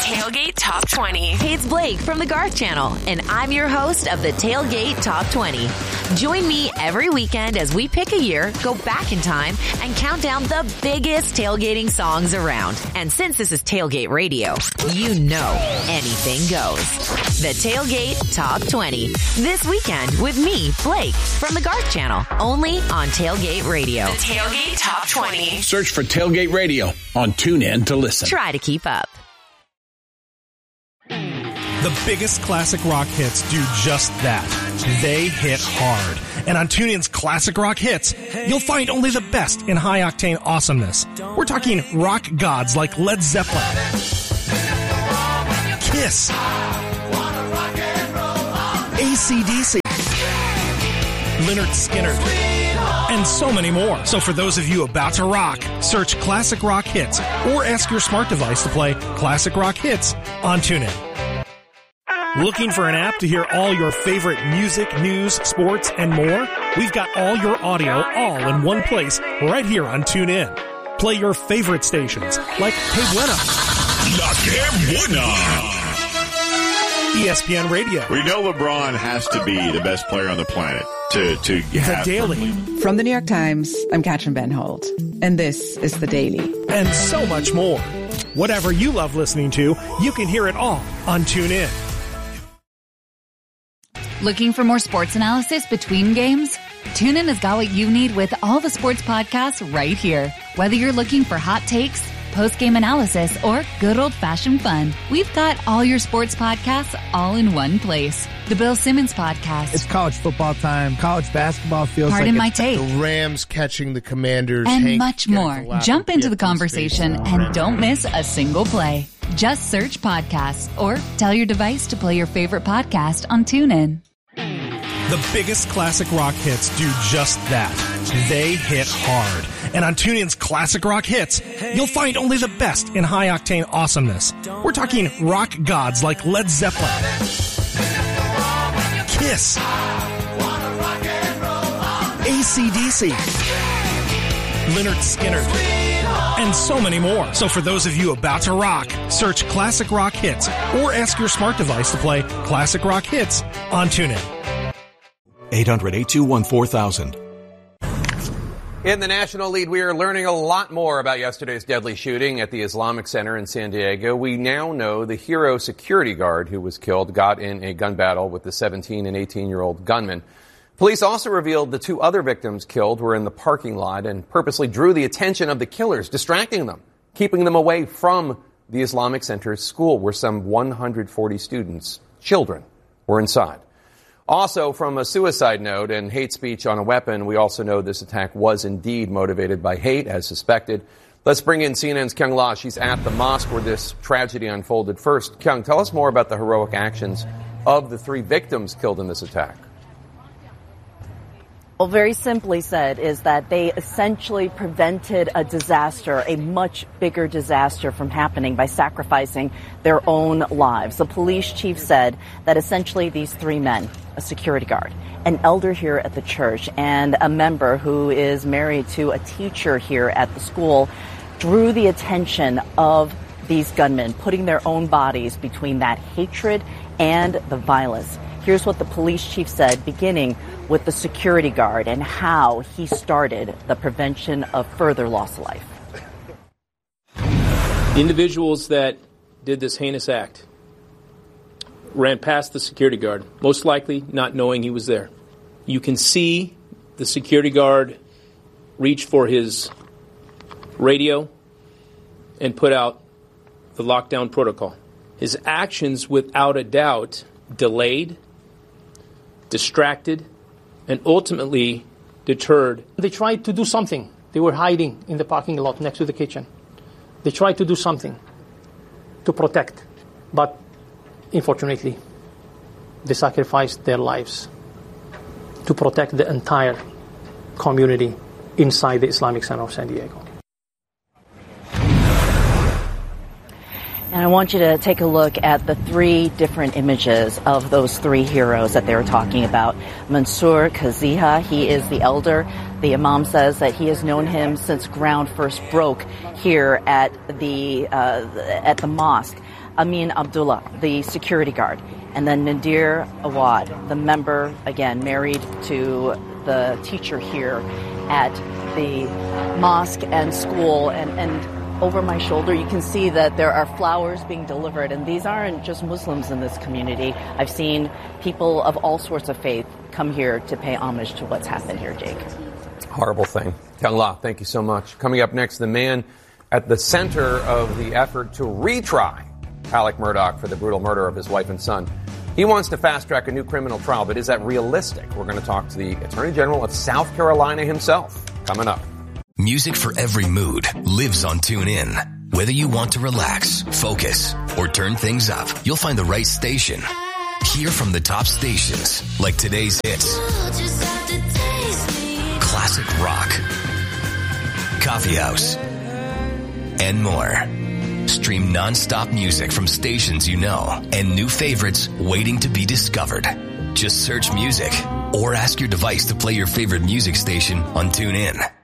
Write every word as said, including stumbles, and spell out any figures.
Tailgate Top twenty. Hey, it's Blake from the Garth Channel, and I'm your host of the Tailgate Top twenty. Join me every weekend as we pick a year, go back in time, and count down the biggest tailgating songs around. And since this is Tailgate Radio, you know anything goes. The Tailgate Top twenty. This weekend with me, Blake, from the Garth Channel, only on Tailgate Radio. The Tailgate Top twenty. Search for Tailgate Radio on TuneIn to listen. Try to keep up. The biggest classic rock hits do just that. They hit hard. And on TuneIn's Classic Rock Hits, you'll find only the best in high-octane awesomeness. We're talking rock gods like Led Zeppelin, Kiss, A C D C, Lynyrd Skynyrd, and so many more. So for those of you about to rock, search Classic Rock Hits or ask your smart device to play Classic Rock Hits on TuneIn. Looking for an app to hear all your favorite music, news, sports, and more? We've got all your audio all in one place right here on TuneIn. Play your favorite stations like Hey Buena, La Que Buena, E S P N Radio. We know LeBron has to be the best player on the planet to, to have. The Daily. From the New York Times, I'm Katrin Ben Holt, and this is The Daily. And so much more. Whatever you love listening to, you can hear it all on TuneIn. Looking for more sports analysis between games? TuneIn has got what you need with all the sports podcasts right here. Whether you're looking for hot takes, post-game analysis, or good old-fashioned fun, we've got all your sports podcasts all in one place. The Bill Simmons Podcast. It's college football time. College basketball feels Pardon like my it's take. The Rams catching the Commanders. And Hank much more. Jump into the conversation and don't miss a single play. Just search podcasts or tell your device to play your favorite podcast on TuneIn. The biggest classic rock hits do just that. They hit hard. And on TuneIn's Classic Rock Hits, you'll find only the best in high-octane awesomeness. We're talking rock gods like Led Zeppelin, Kiss, A C D C, Lynyrd Skynyrd, and so many more. So for those of you about to rock, search Classic Rock Hits or ask your smart device to play Classic Rock Hits on TuneIn. eight hundred, eight two one, four thousand. In the national lead, we are learning a lot more about yesterday's deadly shooting at the Islamic Center in San Diego. We now know the hero security guard who was killed got in a gun battle with the seventeen and eighteen-year-old gunman. Police also revealed the two other victims killed were in the parking lot and purposely drew the attention of the killers, distracting them, keeping them away from the Islamic Center's school, where some one hundred forty students, children, were inside. Also, from a suicide note and hate speech on a weapon, we also know this attack was indeed motivated by hate, as suspected. Let's bring in C N N's Kyung La. She's at the mosque where this tragedy unfolded. First, Kyung, tell us more about the heroic actions of the three victims killed in this attack. Well, very simply said, is that they essentially prevented a disaster, a much bigger disaster, from happening by sacrificing their own lives. The police chief said that essentially these three men, a security guard, an elder here at the church, and a member who is married to a teacher here at the school, drew the attention of these gunmen, putting their own bodies between that hatred and the violence. Here's what the police chief said, beginning with the security guard and how he started the prevention of further loss of life. The individuals that did this heinous act ran past the security guard, most likely not knowing he was there. You can see the security guard reach for his radio and put out the lockdown protocol. His actions, without a doubt, delayed, distracted, and ultimately deterred. They tried to do something. They were hiding in the parking lot next to the kitchen. They tried to do something to protect, but unfortunately, they sacrificed their lives to protect the entire community inside the Islamic Center of San Diego. And I want you to take a look at the three different images of those three heroes that they were talking about. Mansour Kaziha, he is the elder. The imam says that he has known him since ground first broke here at the uh, at the mosque. Amin Abdullah, the security guard, and then Nadir Awad, the member, again, married to the teacher here at the mosque and school. And, and over my shoulder, you can see that there are flowers being delivered. And these aren't just Muslims in this community. I've seen people of all sorts of faith come here to pay homage to what's happened here, Jake. Horrible thing. Kyung La, thank you so much. Coming up next, the man at the center of the effort to retry Alec Murdaugh for the brutal murder of his wife and son. He wants to fast-track a new criminal trial, but is that realistic? We're going to talk to the Attorney General of South Carolina himself. Coming up. Music for every mood lives on TuneIn. Whether you want to relax, focus, or turn things up, you'll find the right station. Hear from the top stations, like today's hits, classic rock, coffee house, and more. Stream non-stop music from stations you know and new favorites waiting to be discovered. Just search music or ask your device to play your favorite music station on TuneIn.